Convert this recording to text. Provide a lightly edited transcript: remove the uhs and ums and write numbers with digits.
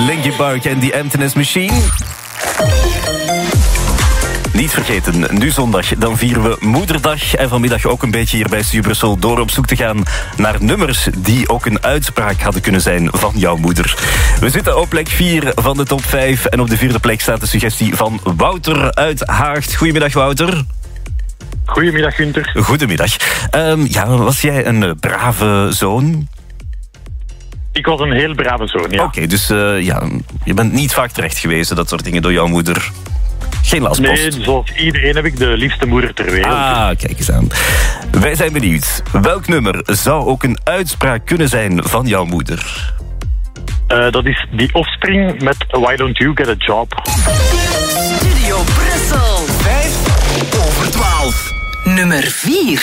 Linkin Park en The Emptiness Machine. Niet vergeten, nu zondag, dan vieren we Moederdag. En vanmiddag ook een beetje hier bij Studio Brussel door op zoek te gaan naar nummers die ook een uitspraak hadden kunnen zijn van jouw moeder. We zitten op plek 4 van de top 5. En op de 4e plek staat de suggestie van Wouter uit Haagt. Goedemiddag, Wouter. Goedemiddag, Gunther. Goedemiddag. Was jij een brave zoon? Ik was een heel brave zoon, ja. Oké, dus je bent niet vaak terecht gewezen, dat soort dingen, door jouw moeder. Geen lastpost. Nee, zoals iedereen heb ik de liefste moeder ter wereld. Ah, kijk eens aan. Wij zijn benieuwd. Welk nummer zou ook een uitspraak kunnen zijn van jouw moeder? Dat is The Offspring met Why Don't You Get a Job. Studio Brussel. 5 over 12. Nummer 4.